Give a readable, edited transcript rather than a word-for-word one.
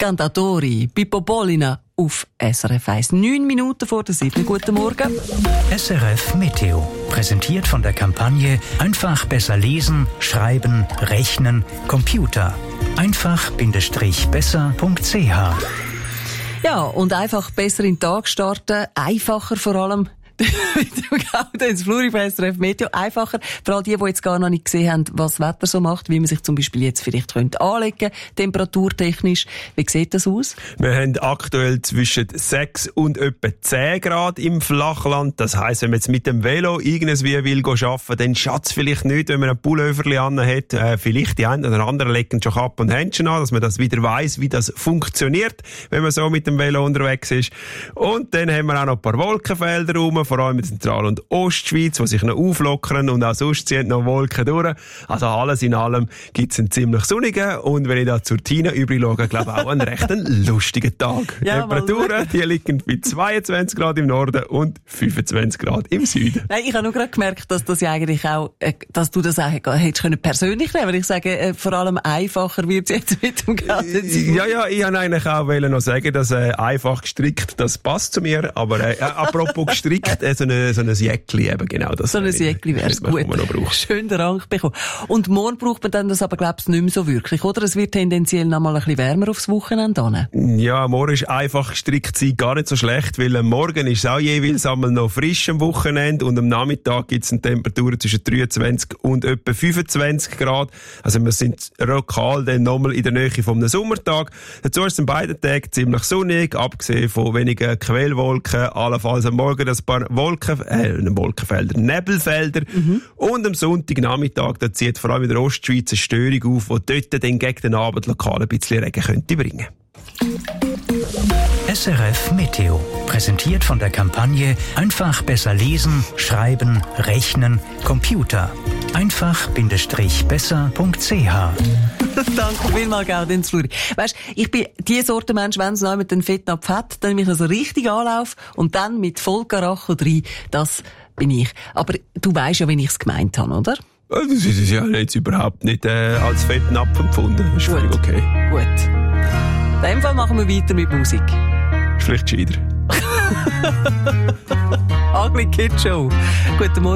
Cantatori, Pippo Pollina auf SRF 1. 9 Minuten vor der 7. Guten Morgen. SRF Meteo. Präsentiert von der Kampagne Einfach besser lesen, schreiben, rechnen, Computer. Einfach-besser.ch. Ja, und einfach besser in den Tag starten. Einfacher vor allem. Das Fluri von SRF Meteo einfacher. Vor allem die jetzt gar noch nicht gesehen haben, was das Wetter so macht, wie man sich zum Beispiel jetzt vielleicht anlegen könnte, temperaturtechnisch. Wie sieht das aus? Wir haben aktuell zwischen 6 und etwa 10 Grad im Flachland. Das heisst, wenn man jetzt mit dem Velo irgendwie will arbeiten, dann schadet es vielleicht nicht, wenn man ein Pulloverli an hat. Vielleicht die einen oder anderen legen schon Kappe und Händchen an, dass man das wieder weiss, wie das funktioniert, wenn man so mit dem Velo unterwegs ist. Und dann haben wir auch noch ein paar Wolkenfelder rum, vor allem in der Zentral- und Ostschweiz, die sich noch auflockern und auch sonst ziehen noch Wolken durch. Also alles in allem gibt es einen ziemlich sonnigen und wenn ich da zur Tina übrig schaue, glaube ich auch einen recht lustigen Tag. Ja, Temperaturen, die liegen bei 22 Grad im Norden und 25 Grad im Süden. Nein, ich habe nur gerade gemerkt, dass das ja eigentlich auch, dass du das auch hättest können persönlich nehmen, weil ich sage, vor allem einfacher wird es jetzt mit dem Ganzen. Ja, ich wollte eigentlich auch noch sagen, dass einfach gestrickt, das passt zu mir, aber apropos gestrickt, so ein Jäckli eben, genau. Das so ein Jäckli wäre es gut. Schön den Rang bekommen. Und morgen braucht man dann das aber, glaubst du, nicht mehr so wirklich, oder? Es wird tendenziell noch mal ein bisschen wärmer aufs Wochenende an. Ja, morgen ist einfach gestrickt sein gar nicht so schlecht, weil am Morgen ist es auch jeweils einmal noch frisch am Wochenende und am Nachmittag gibt es eine Temperatur zwischen 23 und etwa 25 Grad. Also wir sind lokal dann nochmal in der Nähe vom Sommertag. Dazu ist es an beiden Tagen ziemlich sonnig, abgesehen von wenigen Quellwolken, allenfalls am Morgen ein paar Wolkenfelder, Nebelfelder. Und am Sonntagnachmittag, da zieht vor allem in der Ostschweiz eine Störung auf, die dort dann gegen den Abend lokal ein bisschen Regen könnte bringen. SRF Meteo. Präsentiert von der Kampagne Einfach besser lesen, schreiben, rechnen, Computer. Einfach-besser.ch. Danke vielmals, Gaudenz Fluri. Weisst, ich bin die Sorte Mensch, wenn es noch mit den Fettnapf hat, dann mich also richtig Anlauf und dann mit Vollkaracho rein, das bin ich. Aber du weisst ja, wie ich es gemeint habe, oder? Das ist ja jetzt überhaupt nicht als Fettnapf empfunden. Das ist völlig okay. Gut. In dem Fall machen wir weiter mit Musik. Ist vielleicht gescheiter. Ugly Kid Show. Guten Morgen.